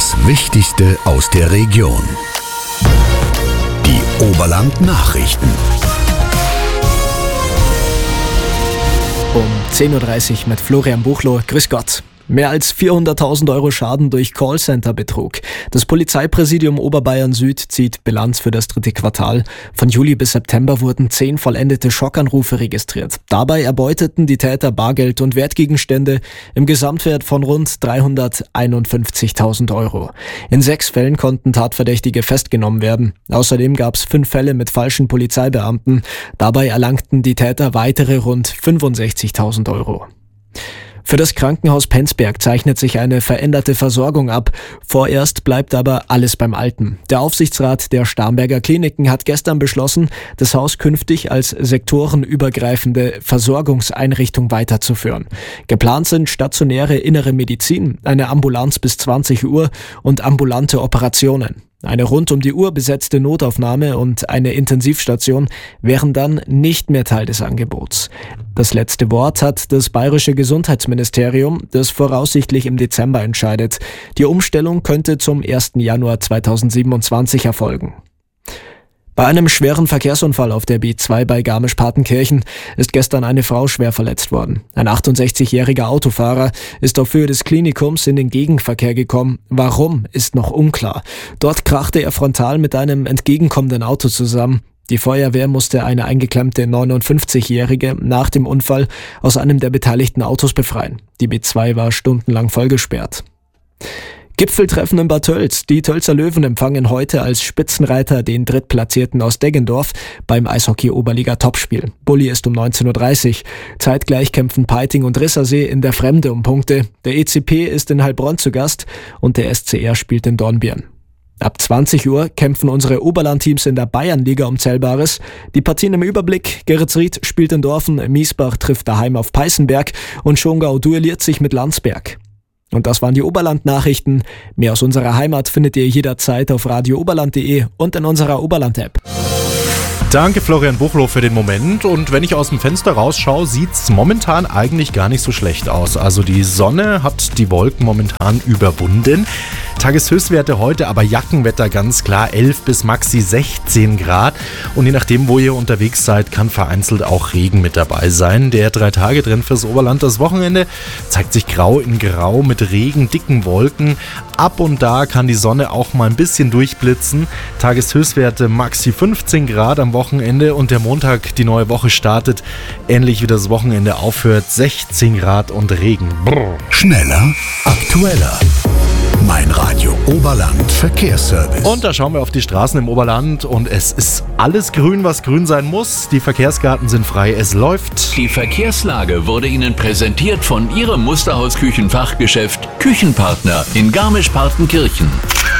Das Wichtigste aus der Region. Die Oberland-Nachrichten. Um 10.30 Uhr mit Florian Buchloh. Grüß Gott. Mehr als 400.000 Euro Schaden durch Callcenter-Betrug. Das Polizeipräsidium Oberbayern Süd zieht Bilanz für das dritte Quartal. Von Juli bis September wurden 10 vollendete Schockanrufe registriert. Dabei erbeuteten die Täter Bargeld und Wertgegenstände im Gesamtwert von rund 351.000 Euro. In 6 Fällen konnten Tatverdächtige festgenommen werden. Außerdem gab es 5 Fälle mit falschen Polizeibeamten. Dabei erlangten die Täter weitere rund 65.000 Euro. Für das Krankenhaus Penzberg zeichnet sich eine veränderte Versorgung ab. Vorerst bleibt aber alles beim Alten. Der Aufsichtsrat der Starnberger Kliniken hat gestern beschlossen, das Haus künftig als sektorenübergreifende Versorgungseinrichtung weiterzuführen. Geplant sind stationäre innere Medizin, eine Ambulanz bis 20 Uhr und ambulante Operationen. Eine rund um die Uhr besetzte Notaufnahme und eine Intensivstation wären dann nicht mehr Teil des Angebots. Das letzte Wort hat das bayerische Gesundheitsministerium, das voraussichtlich im Dezember entscheidet. Die Umstellung könnte zum 1. Januar 2027 erfolgen. Bei einem schweren Verkehrsunfall auf der B2 bei Garmisch-Partenkirchen ist gestern eine Frau schwer verletzt worden. Ein 68-jähriger Autofahrer ist auf Höhe des Klinikums in den Gegenverkehr gekommen. Warum, ist noch unklar. Dort krachte er frontal mit einem entgegenkommenden Auto zusammen. Die Feuerwehr musste eine eingeklemmte 59-Jährige nach dem Unfall aus einem der beteiligten Autos befreien. Die B2 war stundenlang vollgesperrt. Gipfeltreffen in Bad Tölz. Die Tölzer Löwen empfangen heute als Spitzenreiter den Drittplatzierten aus Deggendorf beim Eishockey-Oberliga-Topspiel. Bulli ist um 19.30 Uhr. Zeitgleich kämpfen Peiting und Rissersee in der Fremde um Punkte. Der ECP ist in Heilbronn zu Gast und der SCR spielt in Dornbirn. Ab 20 Uhr kämpfen unsere Oberlandteams in der Bayernliga um Zählbares. Die Partien im Überblick: Geretsried spielt in Dorfen, Miesbach trifft daheim auf Peißenberg und Schongau duelliert sich mit Landsberg. Und das waren die Oberland-Nachrichten. Mehr aus unserer Heimat findet ihr jederzeit auf radiooberland.de und in unserer Oberland-App. Danke Florian Buchloh für den Moment, und wenn ich aus dem Fenster rausschaue, sieht's momentan eigentlich gar nicht so schlecht aus. Also die Sonne hat die Wolken momentan überwunden. Tageshöchstwerte heute aber Jackenwetter, ganz klar, 11 bis maxi 16 Grad, und je nachdem, wo ihr unterwegs seid, kann vereinzelt auch Regen mit dabei sein. Der 3-Tage-Trend fürs Oberland das Wochenende zeigt sich grau in grau mit Regen, dicken Wolken. Ab und da kann die Sonne auch mal ein bisschen durchblitzen. Tageshöchstwerte maxi 15 Grad am Wochenende, und der Montag, die neue Woche startet, ähnlich wie das Wochenende aufhört, 16 Grad und Regen. Brrr. Schneller, aktueller. Mein Radio Oberland Verkehrsservice. Und da schauen wir auf die Straßen im Oberland, und es ist alles grün, was grün sein muss. Die Verkehrsgarten sind frei, es läuft. Die Verkehrslage wurde Ihnen präsentiert von Ihrem Musterhaus-Küchenfachgeschäft Küchenpartner in Garmisch-Partenkirchen.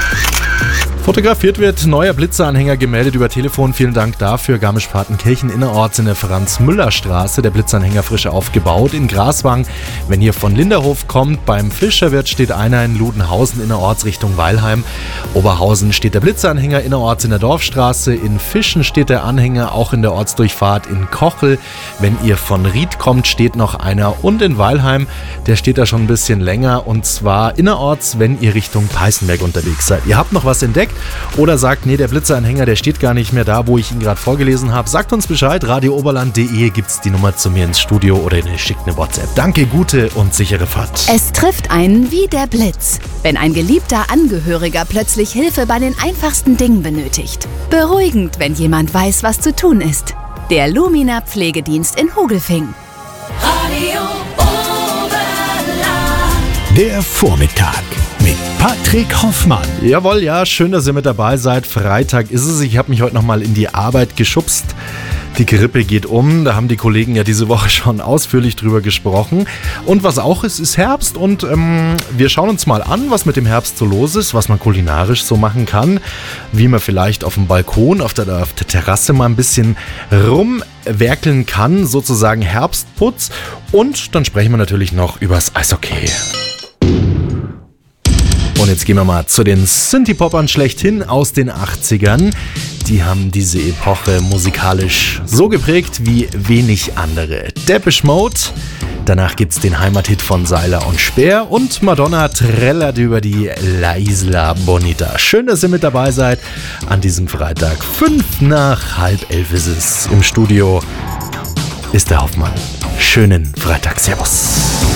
Fotografiert wird neuer Blitzeranhänger gemeldet über Telefon. Vielen Dank dafür. Garmisch-Partenkirchen innerorts in der Franz-Müller-Straße. Der Blitzanhänger frisch aufgebaut. In Graswang, wenn ihr von Linderhof kommt, beim Fischerwirt steht einer. In Ludenhausen innerorts Richtung Weilheim. Oberhausen steht der Blitzanhänger innerorts in der Dorfstraße. In Fischen steht der Anhänger auch in der Ortsdurchfahrt in Kochel. Wenn ihr von Ried kommt, steht noch einer. Und in Weilheim, der steht da schon ein bisschen länger. Und zwar innerorts, wenn ihr Richtung Peißenberg unterwegs seid. Ihr habt noch was entdeckt oder sagt, nee, der Blitzeranhänger, der steht gar nicht mehr da, wo ich ihn gerade vorgelesen habe. Sagt uns Bescheid. radiooberland.de gibt's die Nummer zu mir ins Studio oder ihr schickt eine WhatsApp. Danke, gute und sichere Fahrt. Es trifft einen wie der Blitz, wenn ein geliebter Angehöriger plötzlich Hilfe bei den einfachsten Dingen benötigt. Beruhigend, wenn jemand weiß, was zu tun ist. Der Lumina Pflegedienst in Hogelfing. Radio Oberland. Der Vormittag mit Patrick Hoffmann. Jawohl, ja, schön, dass ihr mit dabei seid. Freitag ist es. Ich habe mich heute nochmal in die Arbeit geschubst. Die Grippe geht um. Da haben die Kollegen ja diese Woche schon ausführlich drüber gesprochen. Und was auch ist, ist Herbst. Und wir schauen uns mal an, was mit dem Herbst so los ist, was man kulinarisch so machen kann, wie man vielleicht auf dem Balkon, auf der Terrasse mal ein bisschen rumwerkeln kann, sozusagen Und dann sprechen wir natürlich noch übers Eishockey. Und Und jetzt gehen wir mal zu den Synthie-Poppern schlechthin aus den 80ern. Die haben diese Epoche musikalisch so geprägt wie wenig andere. Depeche Mode, danach gibt's den Heimathit von Seiler und Speer und Madonna trällert über die La Isla Bonita. Schön, dass ihr mit dabei seid an diesem Freitag. 11:05 ist es. Im Studio ist der Hoffmann. Schönen Freitag. Servus.